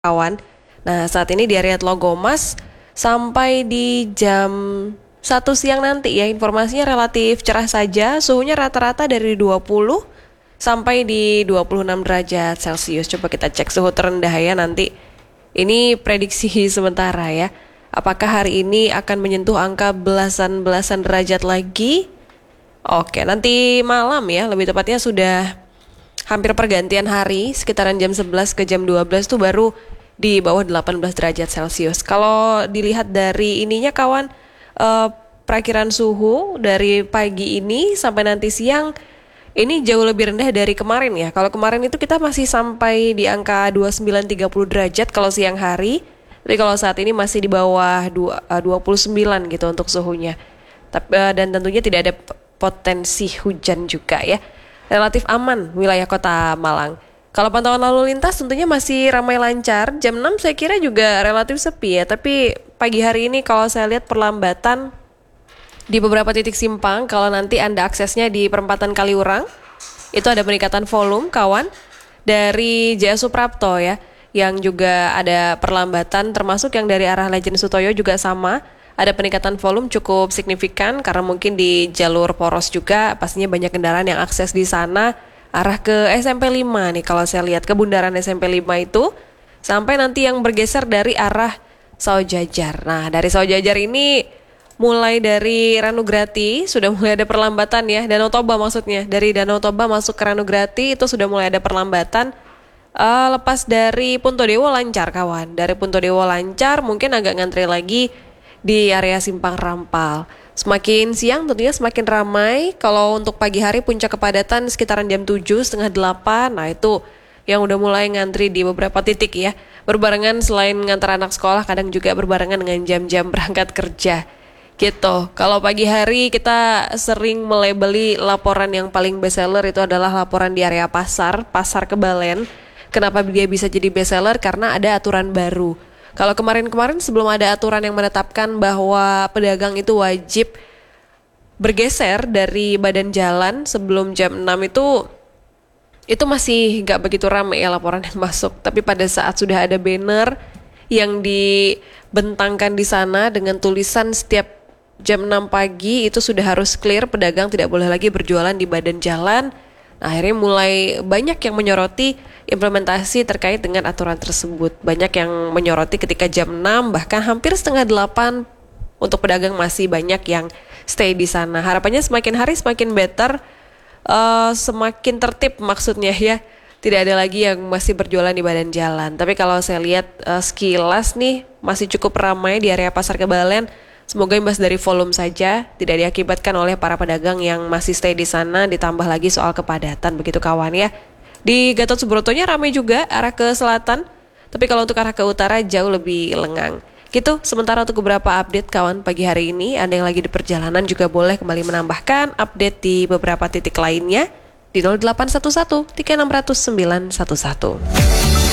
kawan. Nah, saat ini di area Tlogomas sampai di jam 1 siang nanti ya, informasinya relatif cerah saja, suhunya rata-rata dari 20 sampai di 26 derajat Celcius. Coba kita cek suhu terendah ya nanti. Ini prediksi sementara ya. Apakah hari ini akan menyentuh angka belasan-belasan derajat lagi? Oke, nanti malam ya, lebih tepatnya sudah hampir pergantian hari, sekitaran jam 11 ke jam 12 tuh baru di bawah 18 derajat Celcius. Kalau dilihat dari ininya kawan, perakiran suhu dari pagi ini sampai nanti siang, ini jauh lebih rendah dari kemarin ya. Kalau kemarin itu kita masih sampai di angka 29-30 derajat kalau siang hari. Tapi kalau saat ini masih di bawah 29 gitu untuk suhunya. Dan tentunya tidak ada potensi hujan juga ya. Relatif aman wilayah kota Malang. Kalau pantauan lalu lintas tentunya masih ramai lancar. Jam 6 saya kira juga relatif sepi ya. Tapi pagi hari ini kalau saya lihat perlambatan di beberapa titik simpang. Kalau nanti Anda aksesnya di perempatan Kaliurang, itu ada peningkatan volume kawan. Dari Jaya Suprapto ya, yang juga ada perlambatan, termasuk yang dari arah Lejen Sutoyo juga sama. Ada peningkatan volume cukup signifikan karena mungkin di jalur poros juga pastinya banyak kendaraan yang akses di sana arah ke SMP 5 nih kalau saya lihat ke bundaran SMP 5 itu sampai nanti yang bergeser dari arah Saujajar. Nah, dari Saujajar ini mulai dari Ranugrati sudah mulai ada perlambatan ya, Danau Toba maksudnya. Dari Danau Toba masuk ke Ranugrati itu sudah mulai ada perlambatan. Lepas dari Puntodewo lancar kawan. Dari Puntodewo lancar, mungkin agak ngantri lagi di area Simpang Rampal. Semakin siang tentunya semakin ramai. Kalau untuk pagi hari puncak kepadatan sekitaran jam 7, setengah 8. Nah itu yang udah mulai ngantri di beberapa titik ya. Berbarengan selain ngantar anak sekolah, kadang juga berbarengan dengan jam-jam berangkat kerja gitu. Kalau pagi hari kita sering melabeli laporan yang paling bestseller itu adalah laporan di area Pasar Kebalen. Kenapa dia bisa jadi bestseller? Karena ada aturan baru. Kalau kemarin-kemarin sebelum ada aturan yang menetapkan bahwa pedagang itu wajib bergeser dari badan jalan sebelum jam 6 itu masih nggak begitu ramai ya laporan yang masuk. Tapi pada saat sudah ada banner yang dibentangkan di sana dengan tulisan setiap jam 6 pagi itu sudah harus clear, pedagang tidak boleh lagi berjualan di badan jalan. Nah, akhirnya mulai banyak yang menyoroti implementasi terkait dengan aturan tersebut. Banyak yang menyoroti ketika jam 6 bahkan hampir setengah 8 untuk pedagang masih banyak yang stay di sana. Harapannya semakin hari semakin better, semakin tertib maksudnya ya. Tidak ada lagi yang masih berjualan di badan jalan. Tapi kalau saya lihat sekilas nih masih cukup ramai di area Pasar Kebalen. Semoga imbas dari volume saja, tidak diakibatkan oleh para pedagang yang masih stay di sana, ditambah lagi soal kepadatan, begitu kawan ya. Di Gatot Subrotonya ramai juga arah ke selatan, tapi kalau untuk arah ke utara jauh lebih lengang. Gitu, sementara untuk beberapa update kawan pagi hari ini, Anda yang lagi di perjalanan juga boleh kembali menambahkan update di beberapa titik lainnya di 0811 3600 911.